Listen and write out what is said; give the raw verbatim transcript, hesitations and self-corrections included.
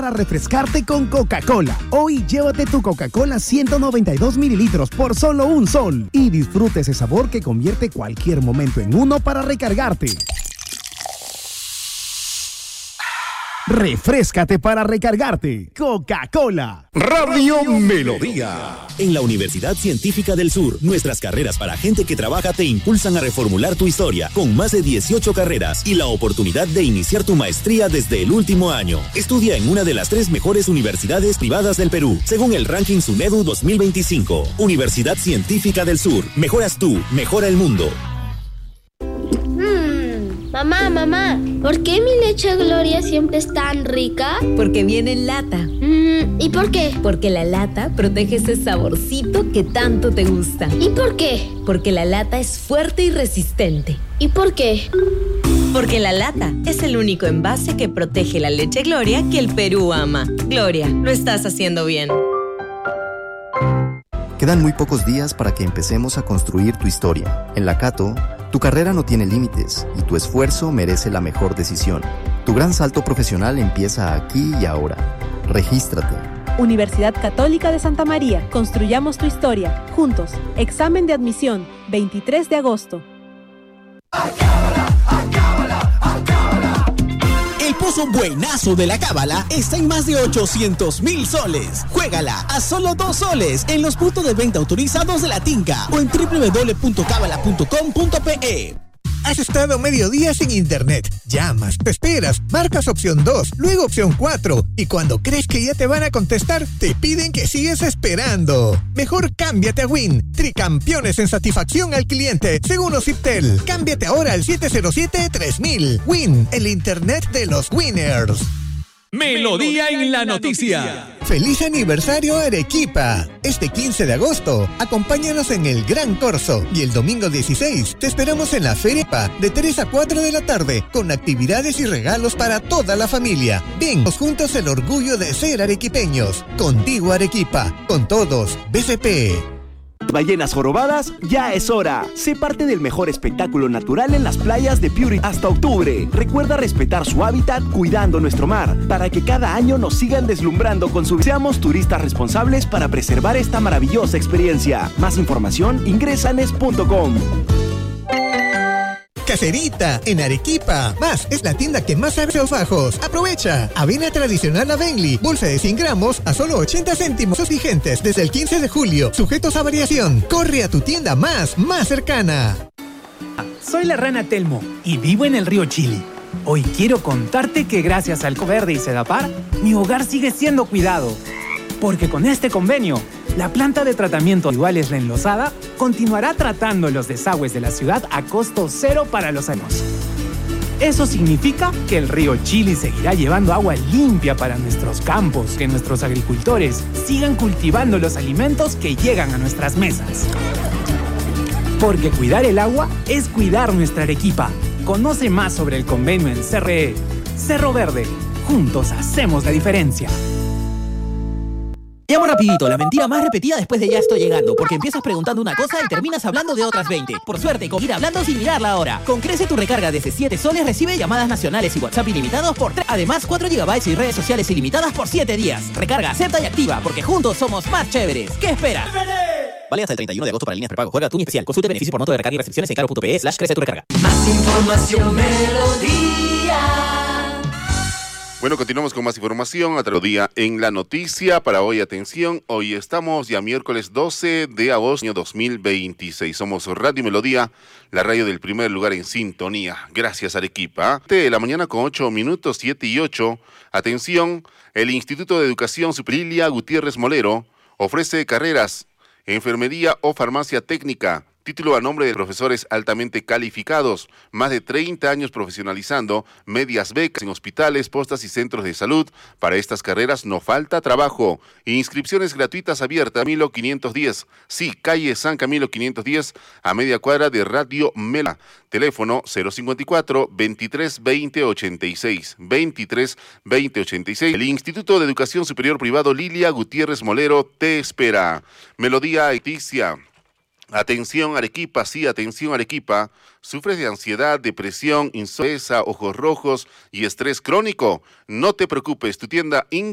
para refrescarte con Coca-Cola. Hoy llévate tu Coca-Cola ciento noventa y dos mililitros por solo un sol y disfruta ese sabor que convierte cualquier momento en uno para recargarte. Refréscate para recargarte. Coca-Cola. Radio Melodía. En la Universidad Científica del Sur, nuestras carreras para gente que trabaja te impulsan a reformular tu historia, con más de dieciocho carreras y la oportunidad de iniciar tu maestría desde el último año. Estudia en una de las tres mejores universidades privadas del Perú, según el ranking SUNEDU dos mil veinticinco. Universidad Científica del Sur. Mejoras tú, mejora el mundo. Mamá, mamá, ¿por qué mi leche Gloria siempre es tan rica? Porque viene en lata. Mm, ¿Y por qué? Porque la lata protege ese saborcito que tanto te gusta. ¿Y por qué? Porque la lata es fuerte y resistente. ¿Y por qué? Porque la lata es el único envase que protege la leche Gloria que el Perú ama. Gloria, lo estás haciendo bien. Quedan muy pocos días para que empecemos a construir tu historia. En la Cato, tu carrera no tiene límites y tu esfuerzo merece la mejor decisión. Tu gran salto profesional empieza aquí y ahora. Regístrate. Universidad Católica de Santa María. Construyamos tu historia. Juntos. Examen de admisión. veintitrés de agosto. El pozo buenazo de la Cábala está en más de ochocientos mil soles. Juégala a solo dos soles en los puntos de venta autorizados de la Tinca o en doble u doble u doble u punto cábala punto com punto pe. Has estado medio día sin internet. Llamas, te esperas, marcas opción dos, luego opción cuatro, y cuando crees que ya te van a contestar, te piden que sigues esperando. Mejor cámbiate a Win, tricampeones en satisfacción al cliente, según Ociptel. Cámbiate ahora al siete cero siete tres mil. Win, el internet de los winners. Melodía en la noticia. ¡Feliz aniversario Arequipa! Este quince de agosto, acompáñanos en el Gran Corso y el domingo dieciséis te esperamos en la Feria de tres a cuatro de la tarde con actividades y regalos para toda la familia. Ven, juntos el orgullo de ser arequipeños. Contigo Arequipa, con todos, B C P. Ballenas jorobadas, ya es hora. Sé parte del mejor espectáculo natural en las playas de Piura hasta octubre. Recuerda respetar su hábitat cuidando nuestro mar, para que cada año nos sigan deslumbrando con su... Seamos turistas responsables para preservar esta maravillosa experiencia. Más información, ingresa a nes punto com. Caserita, en Arequipa. Más, es la tienda que más sabe de fajos. Aprovecha. Avena tradicional Avenli, bolsa de cien gramos a solo ochenta céntimos. Sus vigentes desde el quince de julio. Sujetos a variación. Corre a tu tienda más, más cercana. Soy la rana Telmo y vivo en el río Chili. Hoy quiero contarte que gracias al Verde y Sedapar, mi hogar sigue siendo cuidado. Porque con este convenio, la planta de tratamiento de iguales La Enlosada continuará tratando los desagües de la ciudad a costo cero para los años. Eso significa que el río Chili seguirá llevando agua limpia para nuestros campos, que nuestros agricultores sigan cultivando los alimentos que llegan a nuestras mesas. Porque cuidar el agua es cuidar nuestra Arequipa. Conoce más sobre el convenio en C R E. Cerro Verde. Juntos hacemos la diferencia. Llamo rapidito, la mentira más repetida después de ya estoy llegando, porque empiezas preguntando una cosa y terminas hablando de otras veinte. Por suerte, con ir hablando sin mirar la hora. Con Crece tu recarga desde siete soles recibe llamadas nacionales y WhatsApp ilimitados por tres. Además, cuatro gigabytes y redes sociales ilimitadas por siete días. Recarga, acepta y activa, porque juntos somos más chéveres. ¿Qué esperas? Vale hasta el treinta y uno de agosto para líneas prepago. Juega Tuni especial. Consulte beneficios por monto de recarga y restricciones en claro punto pe slash crece tu recarga. Más información, Melodía. Bueno, continuamos con más información a través del día en la noticia. Para hoy, atención, hoy estamos ya miércoles doce de agosto dos mil veintiséis. Somos Radio Melodía, la radio del primer lugar en sintonía. Gracias, Arequipa. De la mañana con ocho minutos, siete y ocho. Atención, el Instituto de Educación Superior Lilia Gutiérrez Molero ofrece carreras, enfermería o farmacia técnica. Título a nombre de profesores altamente calificados, más de treinta años profesionalizando, medias becas en hospitales, postas y centros de salud. Para estas carreras no falta trabajo. Inscripciones gratuitas abiertas, Camilo quinientos diez. Sí, calle San Camilo quinientos diez, a media cuadra de Radio Mela. Teléfono cero cincuenta y cuatro, veintitrés veinte ochenta y seis, veintitrés veinte ochenta y seis. El Instituto de Educación Superior Privado Lilia Gutiérrez Molero te espera. Melodía Eticia. Atención Arequipa, sí, atención Arequipa. ¿Sufres de ansiedad, depresión, insomnio, ojos rojos y estrés crónico? No te preocupes, tu tienda